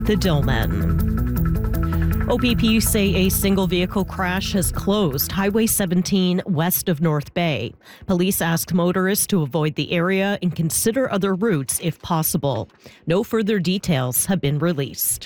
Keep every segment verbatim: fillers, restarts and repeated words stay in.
The Dillman. O P P say a single vehicle crash has closed Highway seventeen west of North Bay. Police asked motorists to avoid the area and consider other routes if possible. No further details have been released.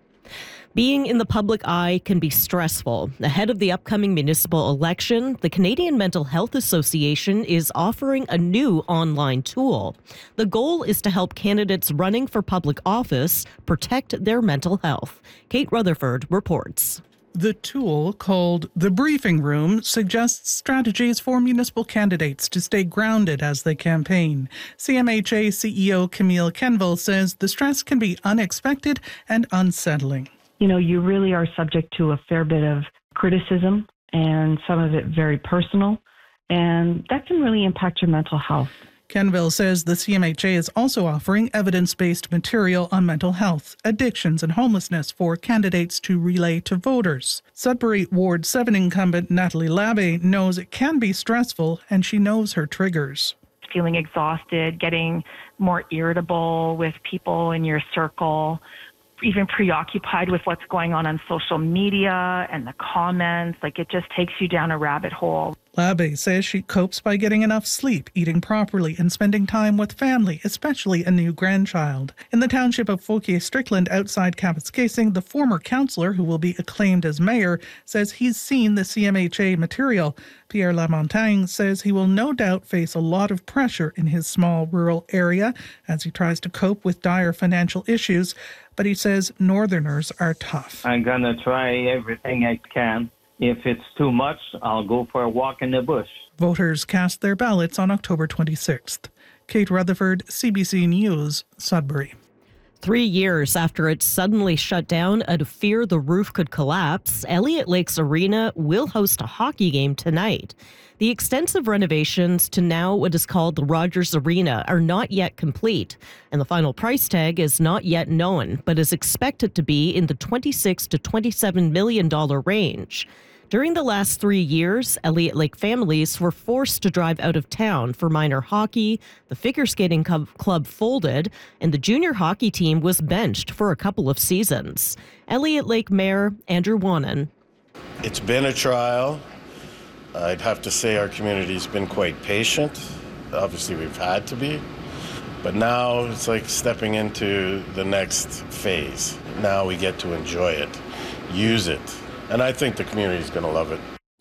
Being in the public eye can be stressful. Ahead of the upcoming municipal election, the Canadian Mental Health Association is offering a new online tool. The goal is to help candidates running for public office protect their mental health. Kate Rutherford reports. The tool, called The Briefing Room, suggests strategies for municipal candidates to stay grounded as they campaign. C M H A C E O Camille Kenville says the stress can be unexpected and unsettling. You know, you really are subject to a fair bit of criticism and some of it very personal, and that can really impact your mental health. Kenville says the C M H A is also offering evidence-based material on mental health, addictions and homelessness for candidates to relay to voters. Sudbury Ward seven incumbent Natalie Labbe knows it can be stressful, and she knows her triggers. Feeling exhausted, getting more irritable with people in your circle, even preoccupied with what's going on on social media and the comments. Like, it just takes you down a rabbit hole. Labbe says she copes by getting enough sleep, eating properly, and spending time with family, especially a new grandchild. In the township of Fauquier-Strickland outside Kapuskasing, the former councillor, who will be acclaimed as mayor, says he's seen the C M H A material. Pierre Lamontagne says he will no doubt face a lot of pressure in his small rural area as he tries to cope with dire financial issues. But he says Northerners are tough. I'm going to try everything I can. If it's too much, I'll go for a walk in the bush. Voters cast their ballots on October twenty-sixth. Kate Rutherford, C B C News, Sudbury. Three years after it suddenly shut down out of fear the roof could collapse, Elliott Lakes Arena will host a hockey game tonight. The extensive renovations to now what is called the Rogers Arena are not yet complete, and the final price tag is not yet known, but is expected to be in the twenty-six to twenty-seven million dollars range. During the last three years, Elliott Lake families were forced to drive out of town for minor hockey, the figure skating club folded, and the junior hockey team was benched for a couple of seasons. Elliott Lake Mayor Andrew Wanan. It's been a trial. I'd have to say our community's been quite patient. Obviously, we've had to be. But now it's like stepping into the next phase. Now we get to enjoy it, use it. And I think the community is going to love it.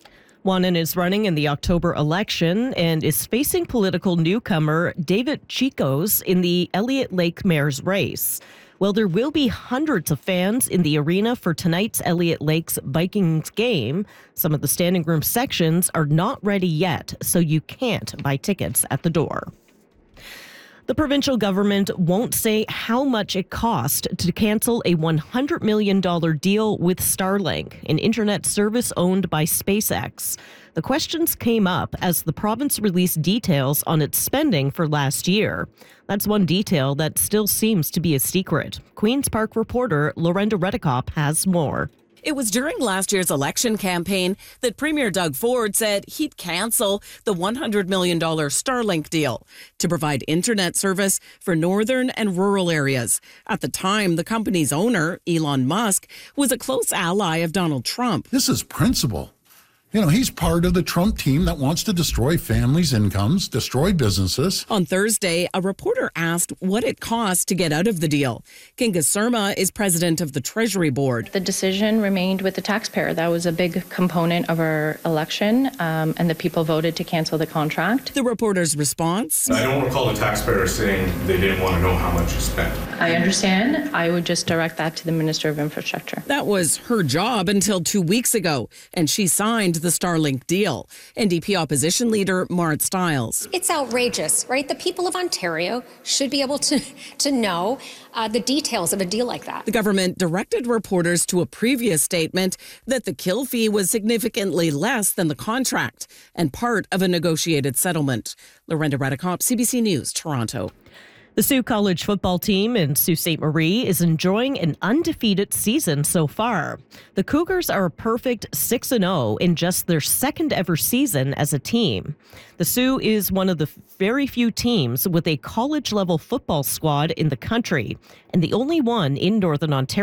Wanan is running in the October election and is facing political newcomer David Chicos in the Elliott Lake mayor's race. Well, there will be hundreds of fans in the arena for tonight's Elliott Lakes Vikings game. Some of the standing room sections are not ready yet, so you can't buy tickets at the door. The provincial government won't say how much it cost to cancel a one hundred million dollars deal with Starlink, an internet service owned by SpaceX. The questions came up as the province released details on its spending for last year. That's one detail that still seems to be a secret. Queen's Park reporter Lorenda Redekop has more. It was during last year's election campaign that Premier Doug Ford said he'd cancel the one hundred million dollars Starlink deal to provide internet service for northern and rural areas. At the time, the company's owner, Elon Musk, was a close ally of Donald Trump. This is principle. You know, he's part of the Trump team that wants to destroy families' incomes, destroy businesses. On Thursday, a reporter asked what it cost to get out of the deal. Kinga Surma is president of the Treasury Board. The decision remained with the taxpayer. That was a big component of our election, um, and the people voted to cancel the contract. The reporter's response? I don't recall the taxpayer saying they didn't want to know how much you spent. I understand. I would just direct that to the Minister of Infrastructure. That was her job until two weeks ago, and she signed the Starlink deal. N D P opposition leader Marit Stiles. It's outrageous, right? The people of Ontario should be able to, to know uh, the details of a deal like that. The government directed reporters to a previous statement that the kill fee was significantly less than the contract and part of a negotiated settlement. Lorenda Redekop, C B C News, Toronto. The Sault College football team in Sault Ste. Marie is enjoying an undefeated season so far. The Cougars are a perfect six and oh in just their second ever season as a team. The Sault is one of the very few teams with a college-level football squad in the country, and the only one in Northern Ontario.